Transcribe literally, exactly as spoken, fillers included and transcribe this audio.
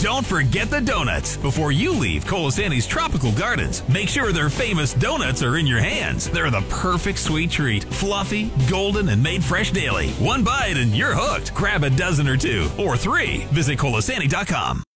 Don't forget the donuts. Before you leave Colasanti's Tropical Gardens, make sure their famous donuts are in your hands. They're the perfect sweet treat. Fluffy, golden, and made fresh daily. One bite and you're hooked. Grab a dozen or two, or three. Visit Colasanti dot com.